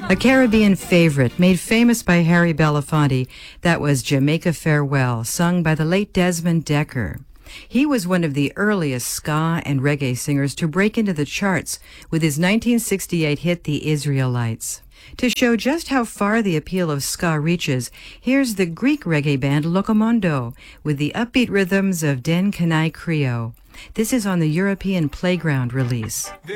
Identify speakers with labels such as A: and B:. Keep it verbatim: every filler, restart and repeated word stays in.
A: A Caribbean favorite made famous by Harry Belafonte, that was Jamaica Farewell, sung by the late Desmond Dekker. He was one of the earliest ska and reggae singers to break into the charts with his nineteen sixty-eight hit The Israelites. To show just how far the appeal of ska reaches, here's the Greek reggae band Locomondo with the upbeat rhythms of Den Kanai Krio. This is on the European Playground release.